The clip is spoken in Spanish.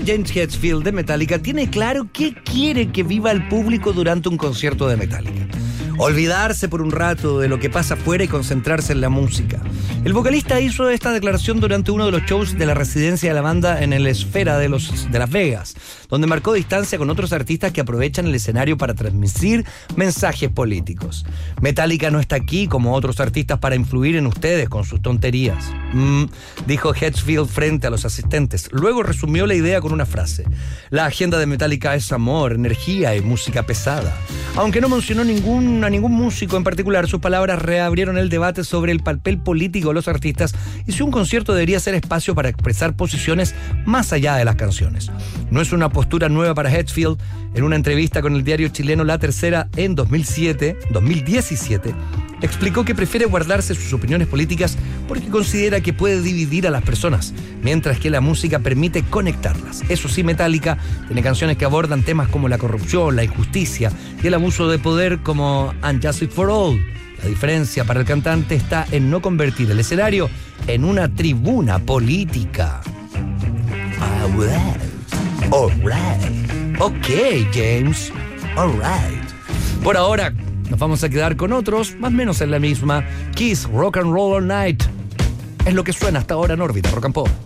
James Hetfield de Metallica tiene claro qué quiere que viva el público durante un concierto de Metallica. Olvidarse por un rato de lo que pasa afuera y concentrarse en la música. El vocalista hizo esta declaración durante uno de los shows de la residencia de la banda en el Esfera de Las Vegas, donde marcó distancia con otros artistas que aprovechan el escenario para transmitir mensajes políticos. Metallica no está aquí como otros artistas para influir en ustedes con sus tonterías, dijo Hetfield frente a los asistentes. Luego resumió la idea con una frase: la agenda de Metallica es amor, energía y música pesada. Aunque no mencionó a ningún músico en particular, sus palabras reabrieron el debate sobre el papel político de los artistas y si un concierto debería ser espacio para expresar posiciones más allá de las canciones. No es una postura nueva para Hetfield. En una entrevista con el diario chileno La Tercera en 2017, explicó que prefiere guardarse sus opiniones políticas porque considera que puede dividir a las personas, mientras que la música permite conectarlas. Eso sí, Metallica tiene canciones que abordan temas como la corrupción, la injusticia y el abuso de poder, como And Justice for All. La diferencia para el cantante está en no convertir el escenario en una tribuna política. Alright. Ok, James. Alright. Por ahora nos vamos a quedar con otros, más o menos en la misma. Kiss, Rock and Roll All Night. Es lo que suena hasta ahora en órbita Rock and Pop.